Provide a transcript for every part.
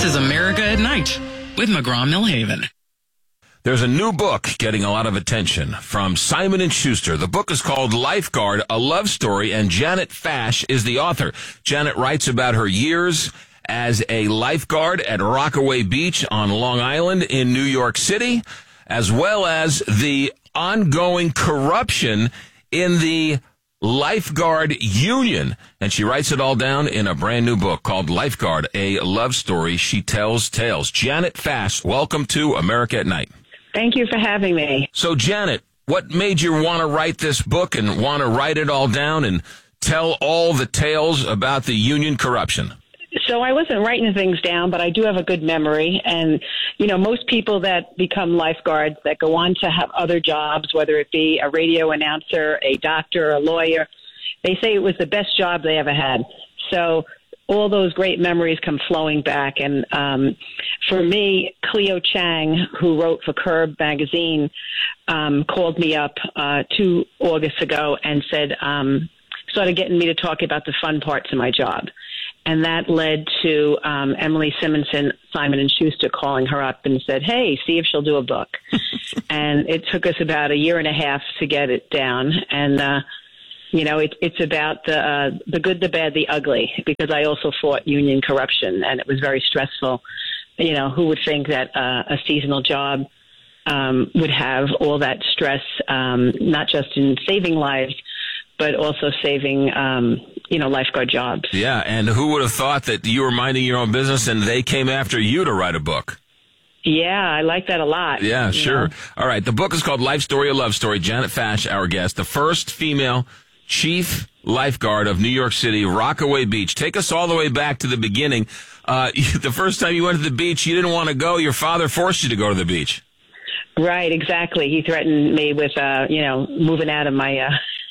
This is America at Night with McGraw-Millhaven. There's a new book getting a lot of attention from Simon & Schuster. The book is called Lifeguard, A Love Story, and Janet Fash is the author. Janet writes about her years as a lifeguard at Rockaway Beach on Long Island in New York City, as well as the ongoing corruption in the lifeguard union. And she writes it all down in a brand new book called Lifeguard, A Love Story. She tells tales. Janet Fash, welcome to America at Night. Thank you for having me. So, Janet, what made you want to write this book and want to write it all down and tell all the tales about the union corruption? So I wasn't writing things down, but I do have a good memory. And, you know, most people that become lifeguards that go on to have other jobs, whether it be a radio announcer, a doctor, a lawyer, they say it was the best job they ever had. So all those great memories come flowing back. And for me, Cleo Chang, who wrote for Curb magazine, called me up 2 August ago and said, started getting me to talk about the fun parts of my job. And that led to Emily Simonson, Simon & Schuster, calling her up and said, hey, see if she'll do a book. And it took us about a year and a half to get it down. And, you know, it's about the good, the bad, the ugly, because I also fought union corruption, and it was very stressful. You know, who would think that a seasonal job would have all that stress, not just in saving lives, but also saving, you know, lifeguard jobs. Yeah, and who would have thought that you were minding your own business and they came after you to write a book? Yeah, I like that a lot. Yeah, sure. Know? All right, the book is called Life Story, A Love Story. Janet Fash, our guest, the first female chief lifeguard of New York City, Rockaway Beach. Take us all the way back to the beginning. The first time you went to the beach, you didn't want to go. Your father forced you to go to the beach. Right, exactly. He threatened me with, you know, moving out of my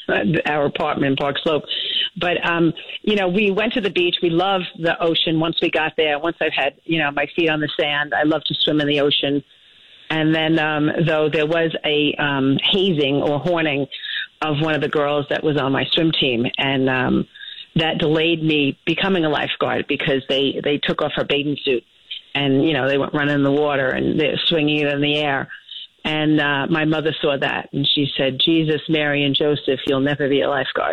our apartment in Park Slope. But, you know, we went to the beach. We loved the ocean once we got there. Once I've had, you know, my feet on the sand, I love to swim in the ocean. And then, though, there was a hazing or horning of one of the girls that was on my swim team. And that delayed me becoming a lifeguard because they took off her bathing suit. And, you know, they went running in the water and they're swinging it in the air. And my mother saw that, and she said, Jesus, Mary, and Joseph, you'll never be a lifeguard.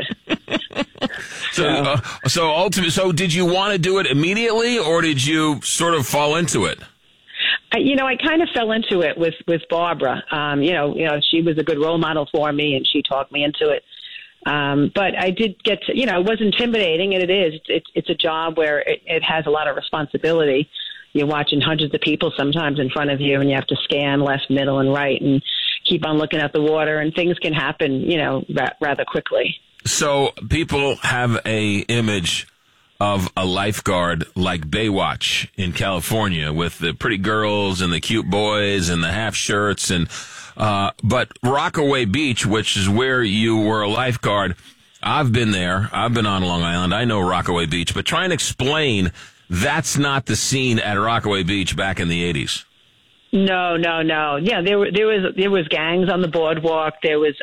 So did you want to do it immediately, or did you sort of fall into it? You know, I kind of fell into it with Barbara. You know, she was a good role model for me, and she talked me into it. But I did get to, you know, it was intimidating, and it is. It's a job where it has a lot of responsibility. You're watching hundreds of people sometimes in front of you, and you have to scan left, middle, and right, and keep on looking at the water, and things can happen, you know, rather quickly. So people have a image of a lifeguard like Baywatch in California with the pretty girls and the cute boys and the half shirts, and but Rockaway Beach, which is where you were a lifeguard, I've been there. I've been on Long Island. I know Rockaway Beach, but try and explain. That's not the scene at Rockaway Beach back in the 80s. No. Yeah, there was gangs on the boardwalk. There was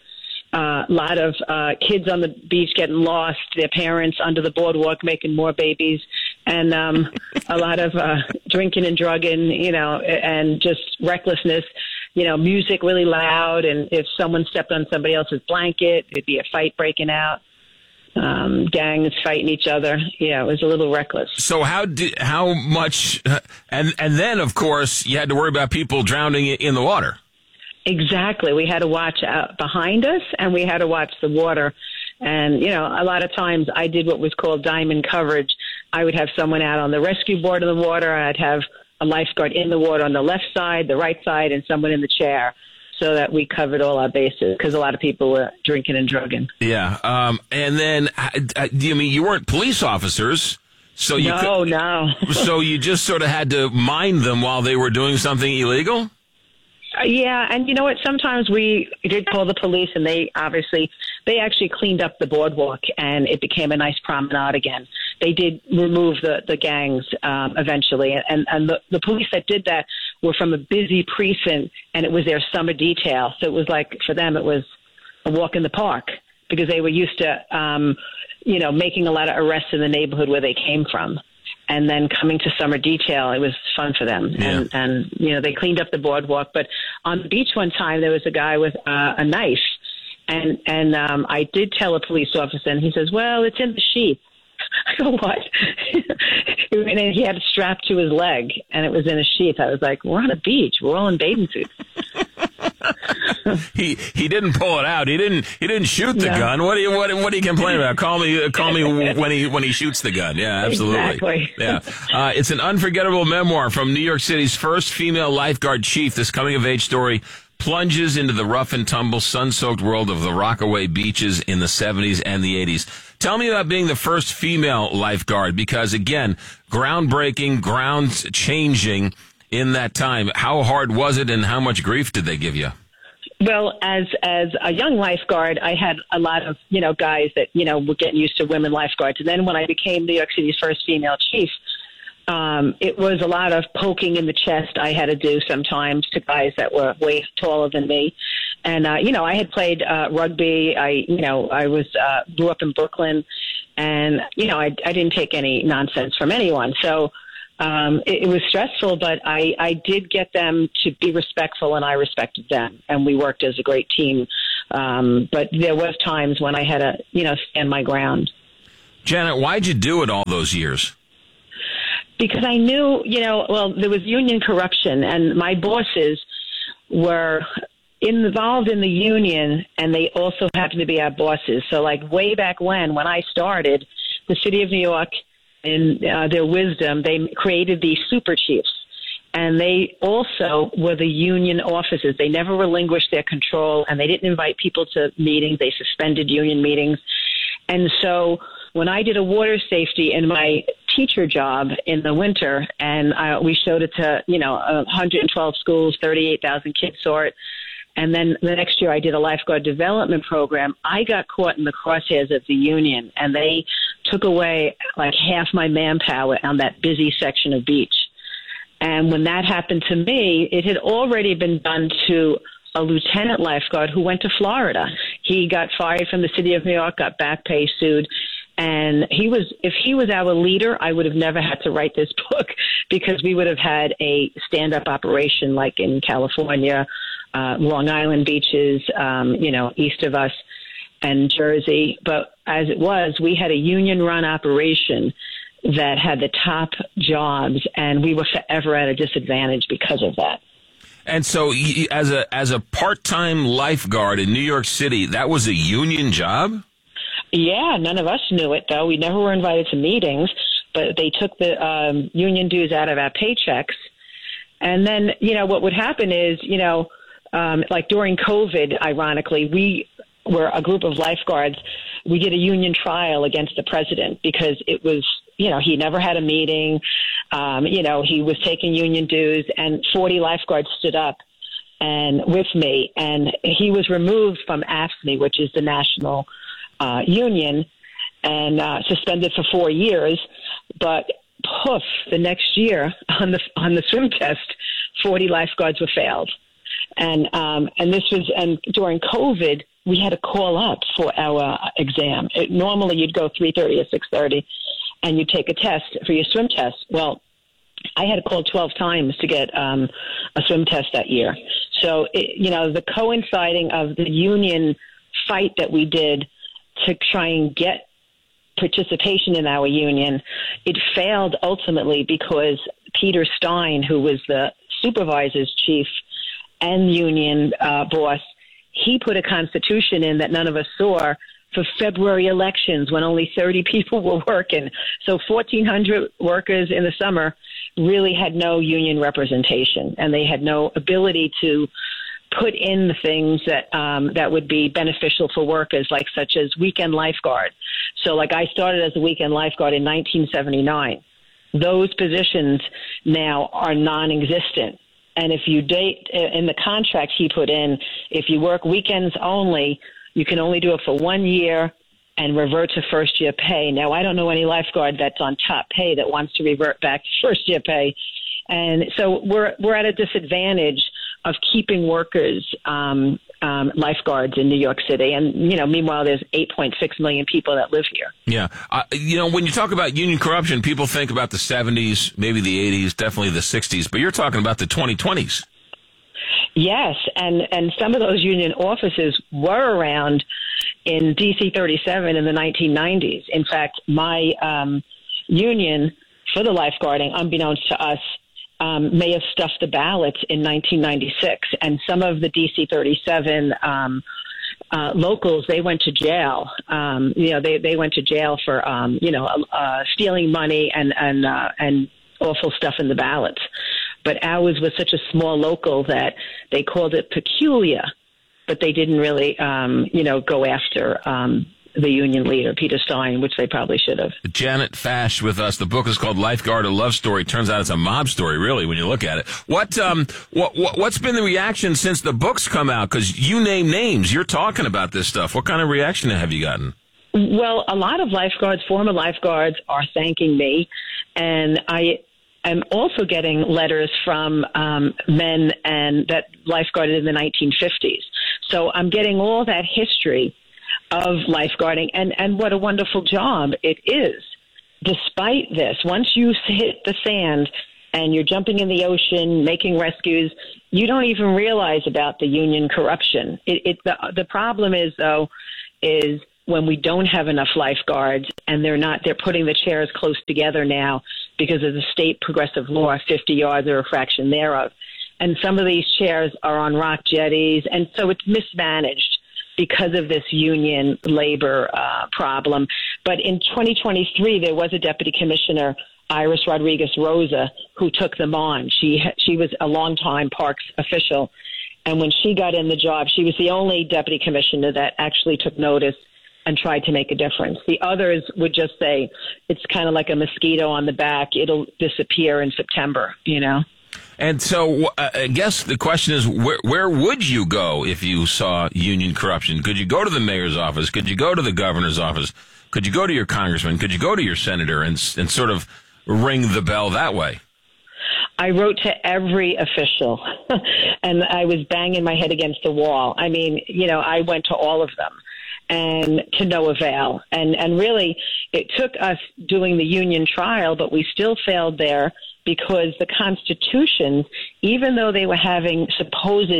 a lot of kids on the beach getting lost, their parents under the boardwalk making more babies, and a lot of drinking and drugging, you know, and just recklessness. You know, music really loud, and if someone stepped on somebody else's blanket, there'd be a fight breaking out. Gangs fighting each other. Yeah, it was a little reckless. So how much, and then of course you had to worry about people drowning in the water. Exactly. We had to watch out behind us, and we had to watch the water. And, you know, a lot of times I did what was called diamond coverage. I would have someone out on the rescue board in the water. I'd have a lifeguard in the water on the left side, the right side, and someone in the chair, so that we covered all our bases, because a lot of people were drinking and drugging. Yeah. And then, I mean, you weren't police officers, so you No. So you just sort of had to mind them while they were doing something illegal? Yeah, and you know what? Sometimes we did call the police, and they actually cleaned up the boardwalk, and it became a nice promenade again. They did remove the gangs eventually, and the police that did that were from a busy precinct, and it was their summer detail. So it was like, for them, it was a walk in the park, because they were used to, making a lot of arrests in the neighborhood where they came from. and then coming to summer detail, it was fun for them. Yeah. And they cleaned up the boardwalk. But on the beach one time, there was a guy with a knife. And I did tell a police officer, and he says, well, it's in the sheath. I go, what? And he had it strapped to his leg, and it was in a sheath. I was like, we're on a beach. We're all in bathing suits. He didn't pull it out. He didn't shoot the gun. What do you complain about? Call me when he shoots the gun. Yeah, absolutely. Exactly. Yeah. It's an unforgettable memoir from New York City's first female lifeguard chief. This coming of age story plunges into the rough and tumble, sun-soaked world of the Rockaway beaches in the 70s and the 80s. Tell me about being the first female lifeguard, because again, groundbreaking, ground-changing in that time. How hard was it, and how much grief did they give you? Well, as a young lifeguard, I had a lot of, guys that, were getting used to women lifeguards. And then when I became New York City's first female chief, it was a lot of poking in the chest I had to do sometimes to guys that were way taller than me. And, I had played rugby. I grew up in Brooklyn, and, I didn't take any nonsense from anyone. So it was stressful, but I did get them to be respectful, and I respected them, and we worked as a great team. But there was times when I had to, stand my ground. Janet, why'd you do it all those years? Because I knew, there was union corruption, and my bosses were involved in the union, and they also happened to be our bosses. So like way back when I started, the city of New York, in their wisdom, they created these super chiefs, and they also were the union officers. They never relinquished their control, and they didn't invite people to meetings. They suspended union meetings. And so when I did a water safety in my teacher job in the winter, and we showed it to, 112 schools, 38,000 kids saw it. And then the next year I did a lifeguard development program. I got caught in the crosshairs of the union, and they took away like half my manpower on that busy section of beach. And when that happened to me, it had already been done to a lieutenant lifeguard who went to Florida. He got fired from the city of New York, got back pay, sued. And if he was our leader, I would have never had to write this book, because we would have had a stand-up operation like in California, Long Island beaches, east of us, and Jersey. But as it was, we had a union-run operation that had the top jobs, and we were forever at a disadvantage because of that. And so as a part-time lifeguard in New York City, that was a union job? Yeah, none of us knew it, though. We never were invited to meetings, but they took the union dues out of our paychecks. And then, what would happen is, like during COVID, ironically, we were a group of lifeguards. We did a union trial against the president because it was, he never had a meeting. He was taking union dues, and 40 lifeguards stood up and with me, and he was removed from AFSCME, which is the national union, and suspended for 4 years. But poof, the next year on the swim test, 40 lifeguards were failed. And during COVID, we had to call up for our exam. Normally you'd go 3:30 or 6:30 and you'd take a test for your swim test. Well, I had to call 12 times to get a swim test that year. So, the coinciding of the union fight that we did to try and get participation in our union, it failed ultimately because Peter Stein, who was the supervisor's chief and union boss, he put a constitution in that none of us saw for February elections when only 30 people were working. So 1,400 workers in the summer really had no union representation, and they had no ability to put in the things that would be beneficial for workers, like such as weekend lifeguard. So like I started as a weekend lifeguard in 1979. Those positions now are non-existent. And if you date in the contract he put in, if you work weekends only, you can only do it for 1 year and revert to first year pay. Now, I don't know any lifeguard that's on top pay that wants to revert back to first year pay. And so we're at a disadvantage of keeping workers lifeguards in New York City. And, meanwhile, there's 8.6 million people that live here. Yeah. When you talk about union corruption, people think about the 70s, maybe the 80s, definitely the 60s, but you're talking about the 2020s. Yes, and some of those union offices were around in DC 37 in the 1990s. In fact, my union for the lifeguarding, unbeknownst to us, may have stuffed the ballots in 1996. And some of the DC 37 locals, they went to jail. They went to jail for, stealing money and awful stuff in the ballots. But ours was such a small local that they called it peculiar, but they didn't really, go after the union leader, Peter Stein, which they probably should have. Janet Fash with us. The book is called Lifeguard, A Love Story. Turns out it's a mob story, really, when you look at it. What's been the reaction since the book's come out? Because you name names. You're talking about this stuff. What kind of reaction have you gotten? Well, a lot of lifeguards, former lifeguards, are thanking me. And I'm also getting letters from men and that lifeguarded in the 1950s. So I'm getting all that history of lifeguarding, and what a wonderful job it is. Despite this, once you hit the sand and you're jumping in the ocean, making rescues, you don't even realize about the union corruption. The problem is, though, is when we don't have enough lifeguards and they're putting the chairs close together now because of the state progressive law, 50 yards or a fraction thereof. And some of these chairs are on rock jetties, and so it's mismanaged because of this union labor problem. But in 2023, there was a deputy commissioner, Iris Rodriguez Rosa, who took them on. She was a longtime parks official, and when she got in the job, she was the only deputy commissioner that actually took notice and tried to make a difference. The others would just say, it's kind of like a mosquito on the back. It'll disappear in September, And so I guess the question is, where would you go if you saw union corruption? Could you go to the mayor's office? Could you go to the governor's office? Could you go to your congressman? Could you go to your senator and sort of ring the bell that way? I wrote to every official, and I was banging my head against the wall. I mean, I went to all of them, and to no avail. And really, it took us doing the union trial, but we still failed there because the constitutions, even though they were having supposed,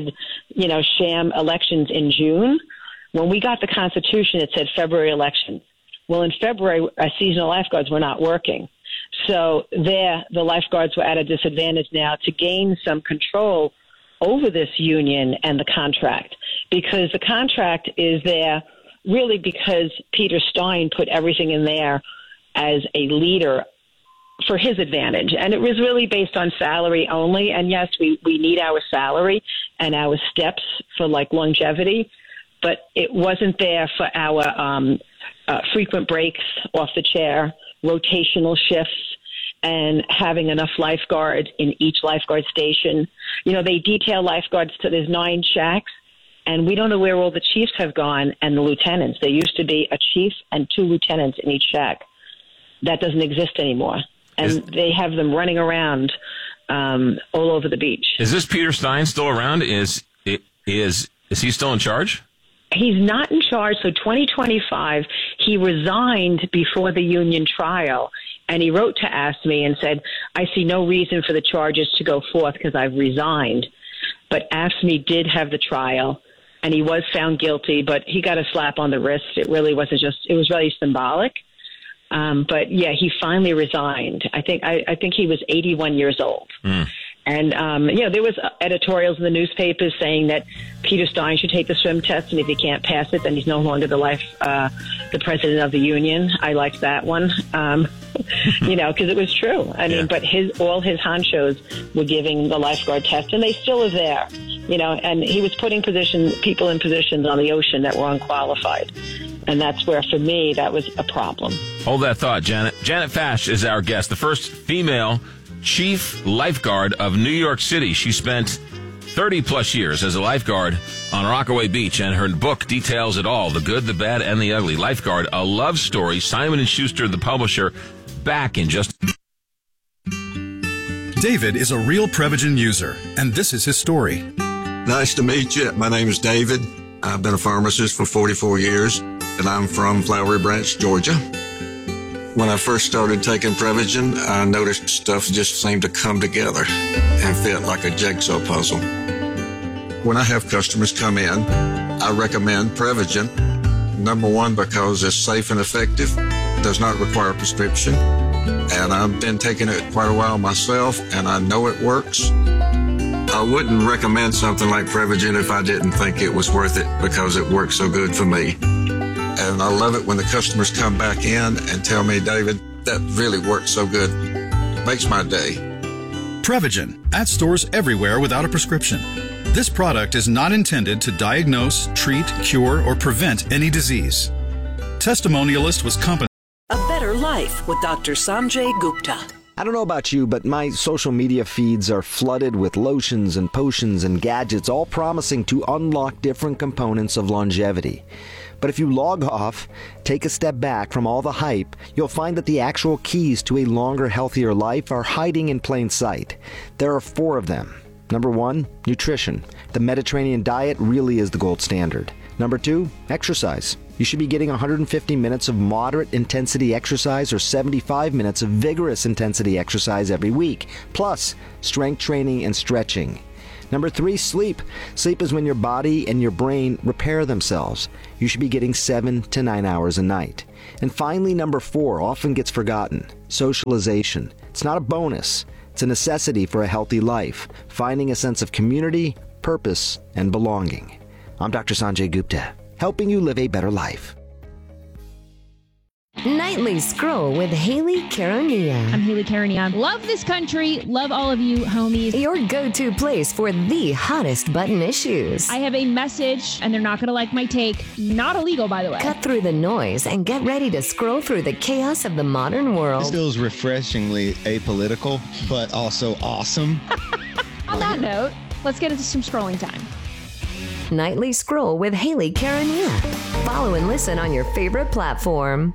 sham elections in June, when we got the Constitution, it said February elections. Well, in February, our seasonal lifeguards were not working. So the lifeguards were at a disadvantage now to gain some control over this union and the contract, because the contract is there really because Peter Stein put everything in there as a leader for his advantage. And it was really based on salary only. And yes, we need our salary and our steps for longevity, but it wasn't there for our frequent breaks off the chair, rotational shifts, and having enough lifeguards in each lifeguard station. They detail lifeguards to there's 9 shacks, and we don't know where all the chiefs have gone and the lieutenants. There used to be a chief and 2 lieutenants in each shack. That doesn't exist anymore. And they have them running around all over the beach. Is this Peter Stein still around? Is he still in charge? He's not in charge. So 2025, he resigned before the union trial. And he wrote to AFSCME and said, I see no reason for the charges to go forth because I've resigned. But AFSCME did have the trial, and he was found guilty, but he got a slap on the wrist. It really wasn't it was really symbolic. But yeah, he finally resigned. I think he was 81 years old. And, there was editorials in the newspapers saying that Peter Stein should take the swim test, and if he can't pass it, then he's no longer the president of the union. I liked that one, because it was true. I mean, but all his honchos were giving the lifeguard test, and they still are there, and he was putting people in positions on the ocean that were unqualified. And that's where, for me, that was a problem. Hold that thought, Janet. Janet Fash is our guest, the first female chief lifeguard of New York City. She spent 30-plus years as a lifeguard on Rockaway Beach, and her book details it all, the good, the bad, and the ugly. Lifeguard, A Love Story. Simon & Schuster, the publisher, back in just... David is a real Prevagen user, and this is his story. Nice to meet you. My name is David. I've been a pharmacist for 44 years, and I'm from Flowery Branch, Georgia. When I first started taking Prevagen, I noticed stuff just seemed to come together and fit like a jigsaw puzzle. When I have customers come in, I recommend Prevagen. Number one, because it's safe and effective, does not require a prescription, and I've been taking it quite a while myself, and I know it works. I wouldn't recommend something like Prevagen if I didn't think it was worth it because it works so good for me. And I love it when the customers come back in and tell me, David, that really works so good. Makes my day. Prevagen, at stores everywhere without a prescription. This product is not intended to diagnose, treat, cure, or prevent any disease. Testimonialist was compensated. A Better Life with Dr. Sanjay Gupta. I don't know about you, but my social media feeds are flooded with lotions and potions and gadgets, all promising to unlock different components of longevity. But if you log off, take a step back from all the hype, you'll find that the actual keys to a longer, healthier life are hiding in plain sight. There are 4 of them. Number 1, nutrition. The Mediterranean diet really is the gold standard. Number 2, exercise. You should be getting 150 minutes of moderate intensity exercise or 75 minutes of vigorous intensity exercise every week, plus strength training and stretching. Number 3, sleep. Sleep is when your body and your brain repair themselves. You should be getting 7 to 9 hours a night. And finally, number 4 often gets forgotten. Socialization. It's not a bonus. It's a necessity for a healthy life, finding a sense of community, purpose, and belonging. I'm Dr. Sanjay Gupta, helping you live a better life. Nightly Scroll with Haley Caronia. I'm Haley Caronia. Love this country. Love all of you, homies. Your go-to place for the hottest button issues. I have a message, and they're not going to like my take. Not illegal, by the way. Cut through the noise and get ready to scroll through the chaos of the modern world. This feels refreshingly apolitical, but also awesome. On that note, let's get into some scrolling time. Nightly Scroll with Haley Caronia. Follow and listen on your favorite platform.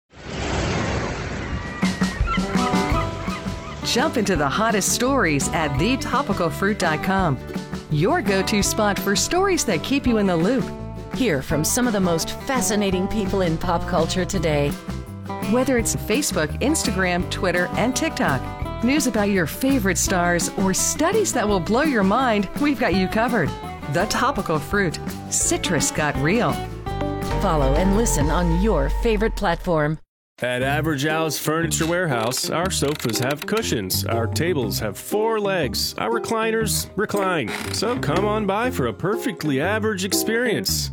Jump into the hottest stories at thetopicalfruit.com. Your go-to spot for stories that keep you in the loop. Hear from some of the most fascinating people in pop culture today. Whether it's Facebook, Instagram, Twitter, and TikTok, news about your favorite stars, or studies that will blow your mind, we've got you covered. The Topical Fruit. Citrus got real. Follow and listen on your favorite platform. At Average Al's Furniture Warehouse, our sofas have cushions, our tables have 4 legs, our recliners recline. So come on by for a perfectly average experience.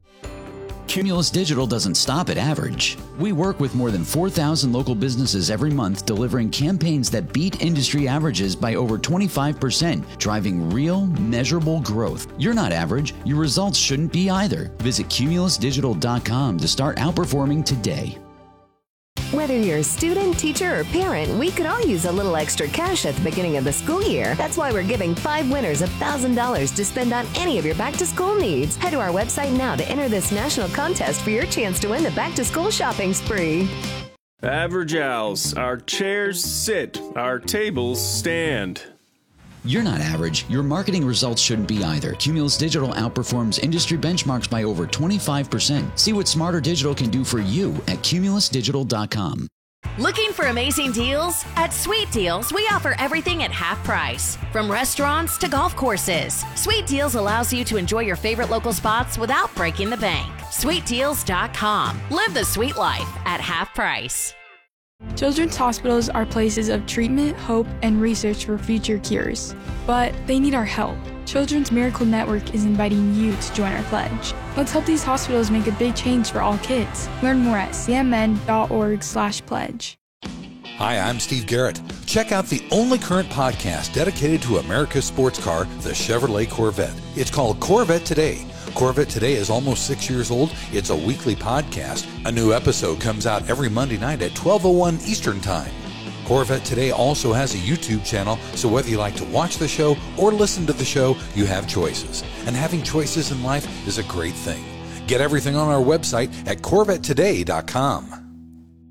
Cumulus Digital doesn't stop at average. We work with more than 4,000 local businesses every month, delivering campaigns that beat industry averages by over 25%, driving real, measurable growth. You're not average. Your results shouldn't be either. Visit cumulusdigital.com to start outperforming today. Whether you're a student, teacher, or parent, we could all use a little extra cash at the beginning of the school year. That's why we're giving 5 winners $1,000 to spend on any of your back-to-school needs. Head to our website now to enter this national contest for your chance to win the back-to-school shopping spree. Average Al's. Our chairs sit, our tables stand. You're not average. Your marketing results shouldn't be either. Cumulus Digital outperforms industry benchmarks by over 25%. See what Smarter Digital can do for you at cumulusdigital.com. Looking for amazing deals? At Sweet Deals, we offer everything at half price. From restaurants to golf courses. Sweet Deals allows you to enjoy your favorite local spots without breaking the bank. SweetDeals.com. Live the sweet life at half price. Children's hospitals are places of treatment, hope, and research for future cures. But they need our help. Children's Miracle Network is inviting you to join our pledge. Let's help these hospitals make a big change for all kids. Learn more at cmn.org/pledge. Hi, I'm Steve Garrett. Check out the only current podcast dedicated to America's sports car, the Chevrolet Corvette. It's called Corvette Today. Corvette Today is almost 6 years old. It's a weekly podcast. A new episode comes out every Monday night at 12:01 Eastern Time. Corvette Today also has a YouTube channel, so whether you like to watch the show or listen to the show, you have choices. And having choices in life is a great thing. Get everything on our website at CorvetteToday.com.